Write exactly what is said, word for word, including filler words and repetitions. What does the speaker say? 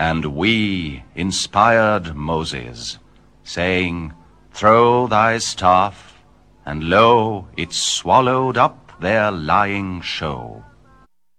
And we inspired Moses, saying, Throw thy staff, and lo, it swallowed up their lying show.